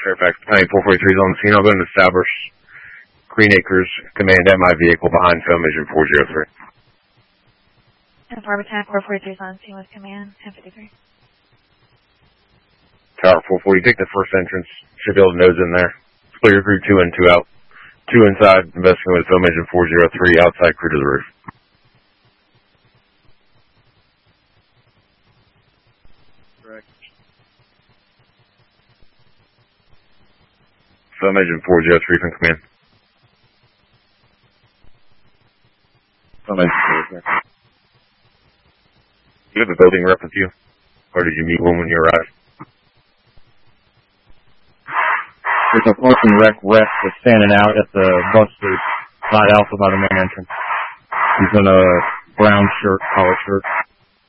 Fairfax County 443 is on the scene. I'll go into establish Green Acres command at my vehicle behind film mission 403. And Farm Attack 443 is on scene with command 1053. Tower 440, take the first entrance. Should be able to nose in there. Clear crew 2 in, 2 out. 2 inside, investigating with film engine 403, outside crew to the roof. Correct. Film engine 403 from command. Film engine 403. Do you have a building rep with you? Or did you meet one when you arrived? There's a Parks and Rec that's standing out at the bus loop, side alpha by the main entrance. He's in a brown shirt, collared shirt.